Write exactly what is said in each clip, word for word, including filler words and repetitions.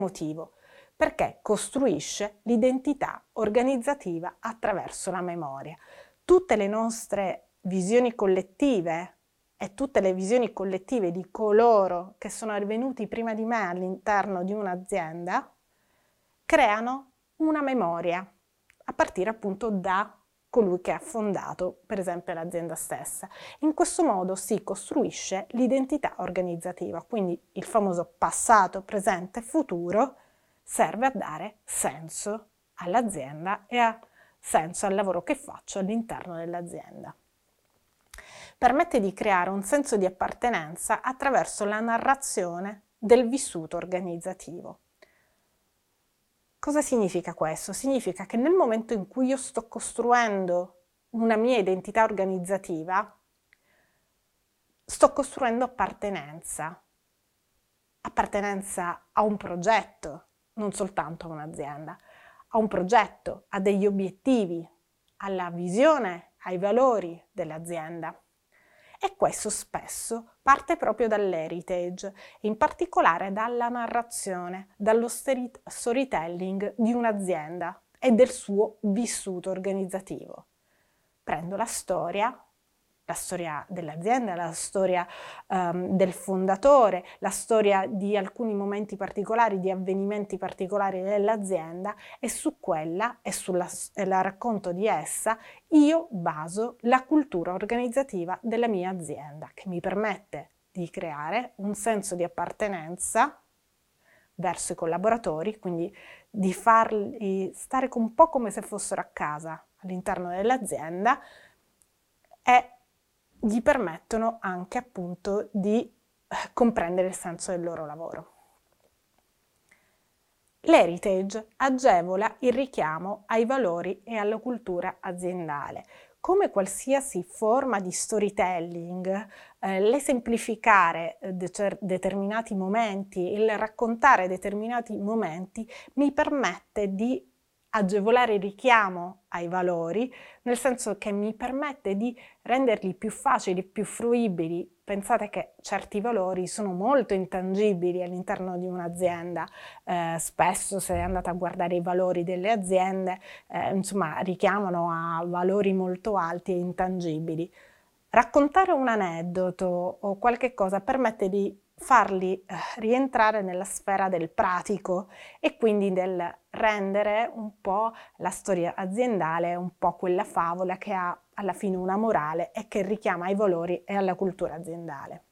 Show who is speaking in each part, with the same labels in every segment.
Speaker 1: motivo? Perché costruisce l'identità organizzativa attraverso la memoria. Tutte le nostre visioni collettive e tutte le visioni collettive di coloro che sono venuti prima di me all'interno di un'azienda creano una memoria, a partire appunto da colui che ha fondato, per esempio, l'azienda stessa. In questo modo si costruisce l'identità organizzativa, quindi il famoso passato, presente e futuro serve a dare senso all'azienda e a senso al lavoro che faccio all'interno dell'azienda. Permette di creare un senso di appartenenza attraverso la narrazione del vissuto organizzativo. Cosa significa questo? Significa che nel momento in cui io sto costruendo una mia identità organizzativa, sto costruendo appartenenza. Appartenenza a un progetto, non soltanto a un'azienda, a un progetto, a degli obiettivi, alla visione, ai valori dell'azienda. E questo spesso parte proprio dall'heritage, in particolare dalla narrazione, dallo storytelling di un'azienda e del suo vissuto organizzativo. Prendo la storia, la storia dell'azienda, la storia um, del fondatore, la storia di alcuni momenti particolari, di avvenimenti particolari dell'azienda e su quella e sul racconto di essa io baso la cultura organizzativa della mia azienda, che mi permette di creare un senso di appartenenza verso i collaboratori, quindi di farli stare un po' come se fossero a casa all'interno dell'azienda e gli permettono anche appunto di comprendere il senso del loro lavoro. L'heritage agevola il richiamo ai valori e alla cultura aziendale. Come qualsiasi forma di storytelling, eh, l'esemplificare de- determinati momenti, il raccontare determinati momenti mi permette di agevolare il richiamo ai valori, nel senso che mi permette di renderli più facili, più fruibili. Pensate che certi valori sono molto intangibili all'interno di un'azienda. Eh, spesso, se andate a guardare i valori delle aziende, eh, insomma, richiamano a valori molto alti e intangibili. Raccontare un aneddoto o qualche cosa permette di farli eh, rientrare nella sfera del pratico e quindi del rendere un po' la storia aziendale un po' quella favola che ha alla fine una morale e che richiama ai valori e alla cultura aziendale.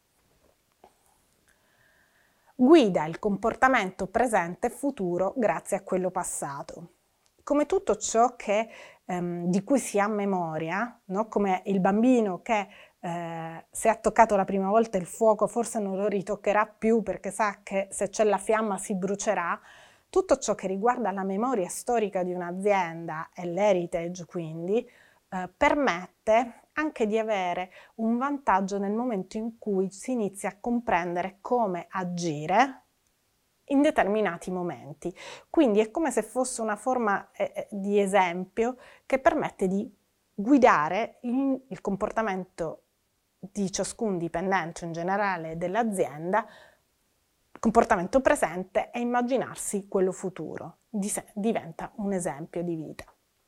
Speaker 1: Guida il comportamento presente e futuro grazie a quello passato. Come tutto ciò che, ehm, di cui si ha memoria, no? Come il bambino che eh, se ha toccato la prima volta il fuoco forse non lo ritoccherà più perché sa che se c'è la fiamma si brucerà, tutto ciò che riguarda la memoria storica di un'azienda e l'heritage quindi eh, permette anche di avere un vantaggio nel momento in cui si inizia a comprendere come agire in determinati momenti. Quindi è come se fosse una forma eh, di esempio che permette di guidare il, il comportamento di ciascun dipendente in generale dell'azienda, comportamento presente e immaginarsi quello futuro. Diventa un esempio di vita.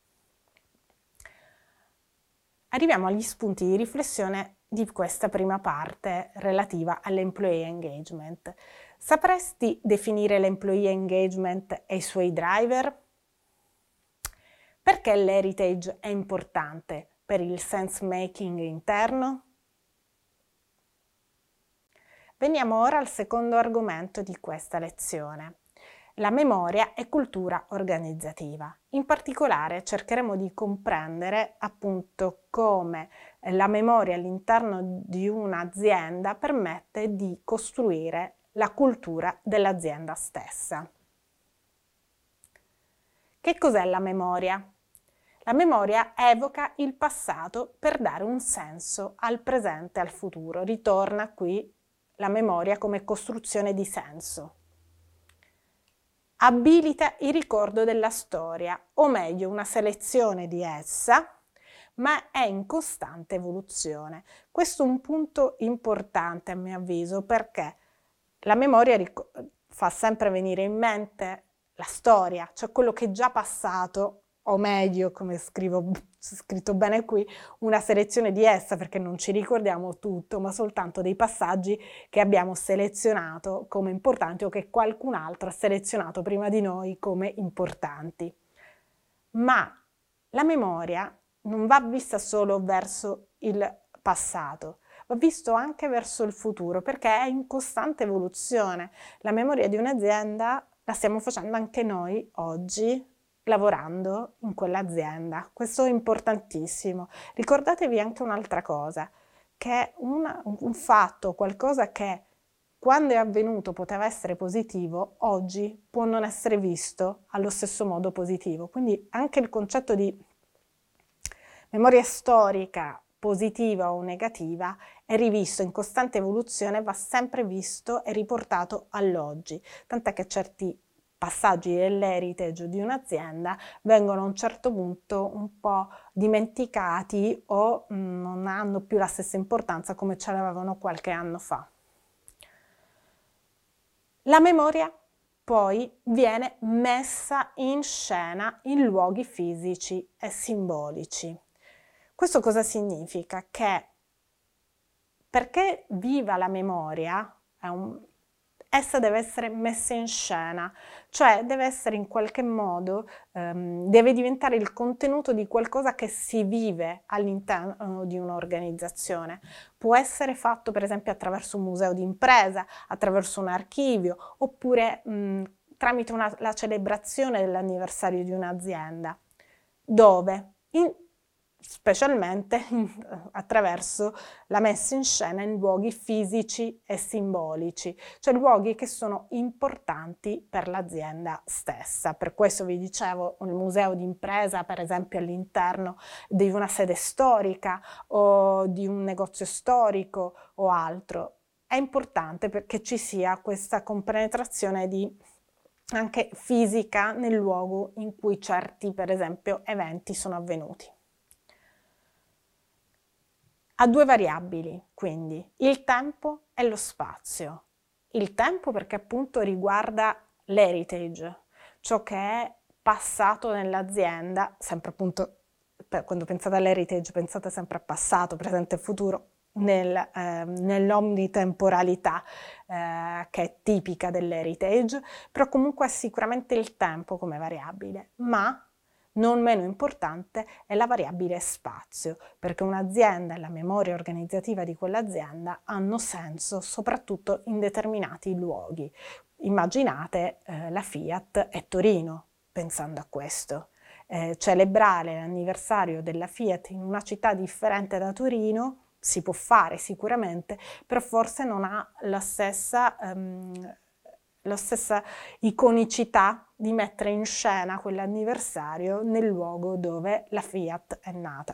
Speaker 1: Arriviamo agli spunti di riflessione di questa prima parte relativa all'employee engagement. Sapresti definire l'employee engagement e i suoi driver? Perché l'heritage è importante per il sense making interno? Veniamo ora al secondo argomento di questa lezione. La memoria e cultura organizzativa. In particolare cercheremo di comprendere appunto come la memoria all'interno di un'azienda permette di costruire la cultura dell'azienda stessa. Che cos'è la memoria? La memoria evoca il passato per dare un senso al presente e al futuro. Ritorna qui la memoria come costruzione di senso. Abilita il ricordo della storia, o meglio una selezione di essa, ma è in costante evoluzione. Questo è un punto importante a mio avviso perché la memoria fa sempre venire in mente la storia, cioè quello che è già passato, o meglio, come scrivo, scritto bene qui, una selezione di essa, perché non ci ricordiamo tutto, ma soltanto dei passaggi che abbiamo selezionato come importanti o che qualcun altro ha selezionato prima di noi come importanti. Ma la memoria non va vista solo verso il passato, va visto anche verso il futuro, perché è in costante evoluzione. La memoria di un'azienda la stiamo facendo anche noi oggi, lavorando in quell'azienda. Questo è importantissimo. Ricordatevi anche un'altra cosa, che una, un fatto, qualcosa che quando è avvenuto poteva essere positivo, oggi può non essere visto allo stesso modo positivo. Quindi anche il concetto di memoria storica positiva o negativa è rivisto in costante evoluzione, va sempre visto e riportato all'oggi, tant'è che certi passaggi dell'heritage di un'azienda vengono a un certo punto un po' dimenticati o mh, non hanno più la stessa importanza come ce l'avevano qualche anno fa. La memoria poi viene messa in scena in luoghi fisici e simbolici. Questo cosa significa? Che perché viva la memoria, è un, essa deve essere messa in scena, cioè deve essere in qualche modo, ehm, deve diventare il contenuto di qualcosa che si vive all'interno di un'organizzazione. Può essere fatto per esempio attraverso un museo d'impresa, attraverso un archivio, oppure mh, tramite una, la celebrazione dell'anniversario di un'azienda, dove in, specialmente attraverso la messa in scena in luoghi fisici e simbolici, cioè luoghi che sono importanti per l'azienda stessa. Per questo vi dicevo il museo d'impresa, per esempio all'interno di una sede storica o di un negozio storico o altro. È importante perché ci sia questa compenetrazione di anche fisica nel luogo in cui certi, per esempio, eventi sono avvenuti. Ha due variabili, quindi, il tempo e lo spazio. Il tempo perché appunto riguarda l'heritage, ciò che è passato nell'azienda, sempre appunto, quando pensate all'heritage pensate sempre a passato, presente e futuro, nel, eh, nell'omnitemporalità eh, che è tipica dell'heritage, però comunque è sicuramente il tempo come variabile, ma non meno importante è la variabile spazio, perché un'azienda e la memoria organizzativa di quell'azienda hanno senso soprattutto in determinati luoghi. Immaginate eh, la Fiat e Torino, pensando a questo. Eh, celebrare l'anniversario della Fiat in una città differente da Torino si può fare sicuramente, però forse non ha la stessa, um, la stessa iconicità di mettere in scena quell'anniversario nel luogo dove la Fiat è nata.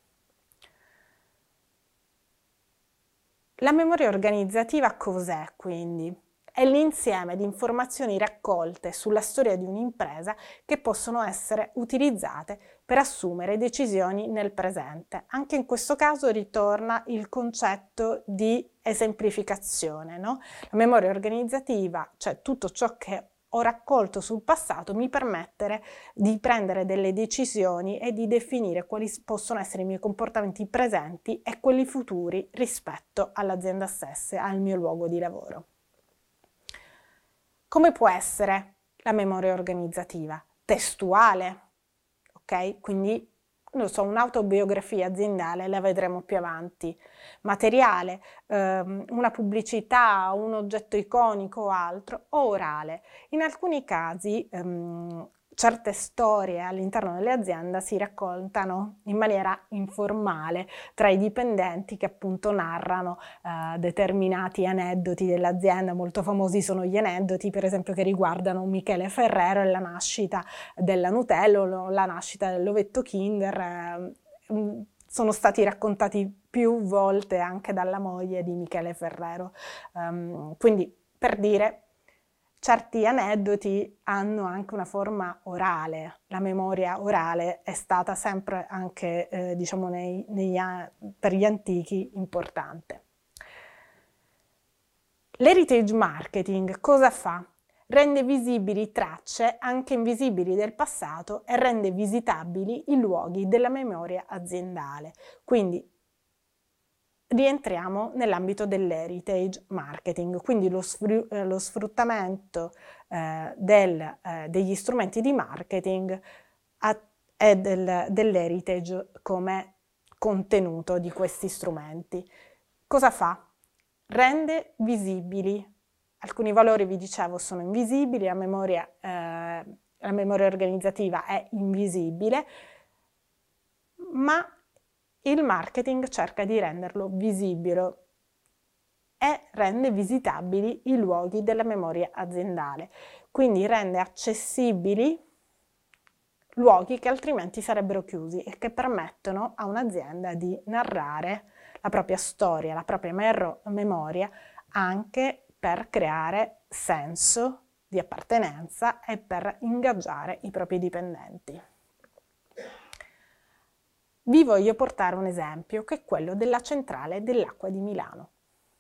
Speaker 1: La memoria organizzativa cos'è quindi? È l'insieme di informazioni raccolte sulla storia di un'impresa che possono essere utilizzate per assumere decisioni nel presente. Anche in questo caso ritorna il concetto di esemplificazione, no? La memoria organizzativa, cioè tutto ciò che ho raccolto sul passato, mi permette di prendere delle decisioni e di definire quali possono essere i miei comportamenti presenti e quelli futuri rispetto all'azienda stessa, al mio luogo di lavoro. Come può essere la memoria organizzativa? Testuale, ok? Quindi, non so, un'autobiografia aziendale, la vedremo più avanti. Materiale, ehm, una pubblicità, un oggetto iconico o altro, o orale. In alcuni casi ehm, certe storie all'interno delle aziende si raccontano in maniera informale tra i dipendenti che appunto narrano eh, determinati aneddoti dell'azienda. Molto famosi sono gli aneddoti, per esempio, che riguardano Michele Ferrero e la nascita della Nutella o la nascita dell'ovetto Kinder. Eh, sono stati raccontati più volte anche dalla moglie di Michele Ferrero. Um, quindi, per dire, certi aneddoti hanno anche una forma orale, la memoria orale è stata sempre anche, eh, diciamo, nei, negli, per gli antichi importante. L'heritage marketing cosa fa? rende visibili tracce anche invisibili del passato e rende visitabili i luoghi della memoria aziendale. Quindi rientriamo nell'ambito dell'heritage marketing, quindi lo, sfru eh, lo sfruttamento eh, del, eh, degli strumenti di marketing a, e del, dell'heritage come contenuto di questi strumenti. Cosa fa? Rende visibili. Alcuni valori, vi dicevo, sono invisibili, la memoria, eh, la memoria organizzativa è invisibile, ma il marketing cerca di renderlo visibile e rende visitabili i luoghi della memoria aziendale, quindi rende accessibili luoghi che altrimenti sarebbero chiusi e che permettono a un'azienda di narrare la propria storia, la propria memoria, anche per creare senso di appartenenza e per ingaggiare i propri dipendenti. Vi voglio portare un esempio, che è quello della centrale dell'acqua di Milano.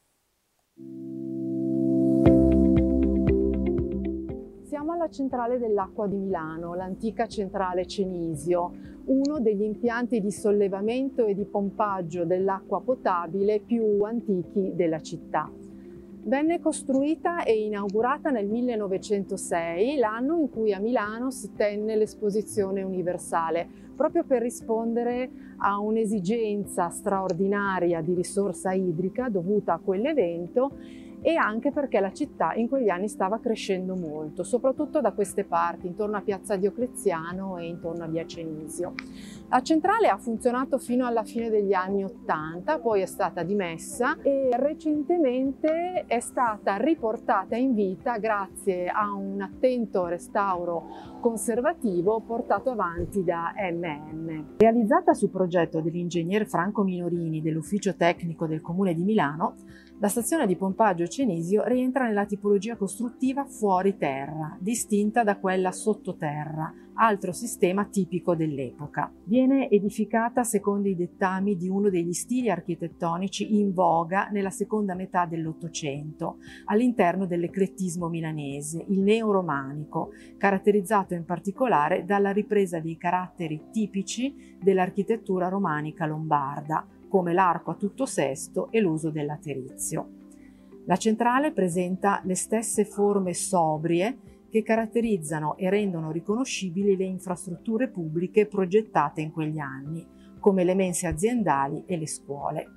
Speaker 2: Siamo alla centrale dell'acqua di Milano, l'antica centrale Cenisio, uno degli impianti di sollevamento e di pompaggio dell'acqua potabile più antichi della città. Venne costruita e inaugurata nel millenovecentosei, l'anno in cui a Milano si tenne l'Esposizione Universale, proprio per rispondere a un'esigenza straordinaria di risorsa idrica dovuta a quell'evento e anche perché la città in quegli anni stava crescendo molto, soprattutto da queste parti, intorno a Piazza Diocleziano e intorno a Via Cenisio. La centrale ha funzionato fino alla fine degli anni ottanta, poi è stata dimessa e recentemente è stata riportata in vita grazie a un attento restauro conservativo portato avanti da emme emme. Realizzata su progetto dell'ingegner Franco Minorini dell'Ufficio Tecnico del Comune di Milano, la stazione di pompaggio Cenisio rientra nella tipologia costruttiva fuori terra, distinta da quella sottoterra, altro sistema tipico dell'epoca. Viene edificata secondo i dettami di uno degli stili architettonici in voga nella seconda metà dell'Ottocento, all'interno dell'eclettismo milanese, il neoromanico, caratterizzato in particolare dalla ripresa dei caratteri tipici dell'architettura romanica lombarda, come l'arco a tutto sesto e l'uso del laterizio. La centrale presenta le stesse forme sobrie che caratterizzano e rendono riconoscibili le infrastrutture pubbliche progettate in quegli anni, come le mense aziendali e le scuole.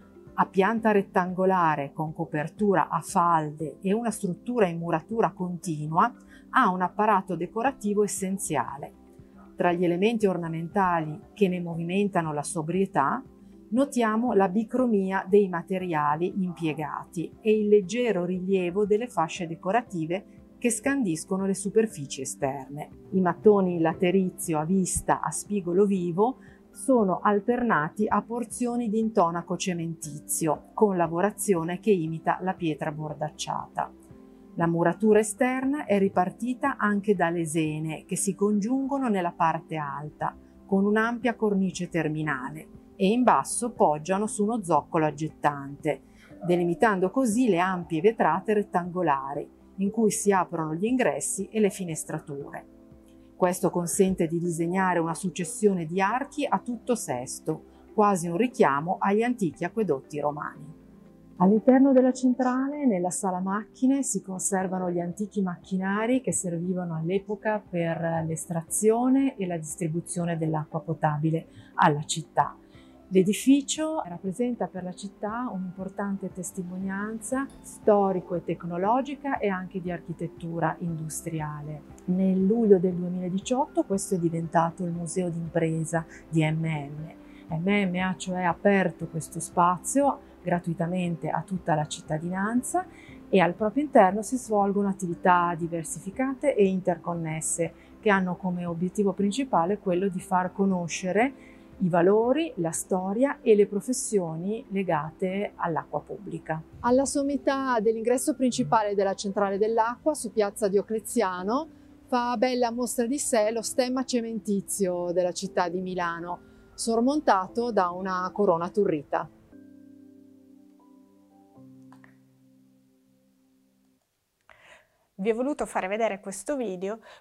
Speaker 2: A pianta rettangolare con copertura a falde e una struttura in muratura continua, ha un apparato decorativo essenziale. Tra gli elementi ornamentali che ne movimentano la sobrietà, notiamo la bicromia dei materiali impiegati e il leggero rilievo delle fasce decorative che scandiscono le superfici esterne. I mattoni in laterizio a vista a spigolo vivo sono alternati a porzioni di intonaco cementizio, con lavorazione che imita la pietra bordacciata. La muratura esterna è ripartita anche da lesene che si congiungono nella parte alta, con un'ampia cornice terminale, e in basso poggiano su uno zoccolo aggettante, delimitando così le ampie vetrate rettangolari, in cui si aprono gli ingressi e le finestrature. Questo consente di disegnare una successione di archi a tutto sesto, quasi un richiamo agli antichi acquedotti romani. All'interno della centrale, nella sala macchine, si conservano gli antichi macchinari che servivano all'epoca per l'estrazione e la distribuzione dell'acqua potabile alla città. L'edificio rappresenta per la città un'importante testimonianza storico e tecnologica e anche di architettura industriale. Nel luglio del duemiladiciotto questo è diventato il museo d'impresa di emme emme. emme emme ha cioè aperto questo spazio gratuitamente a tutta la cittadinanza e al proprio interno si svolgono attività diversificate e interconnesse che hanno come obiettivo principale quello di far conoscere i valori, la storia e le professioni legate all'acqua pubblica. Alla sommità dell'ingresso principale della centrale dell'acqua, su Piazza Diocleziano, fa bella mostra di sé lo stemma cementizio della città di Milano, sormontato da una corona turrita.
Speaker 1: vi ho voluto fare vedere questo video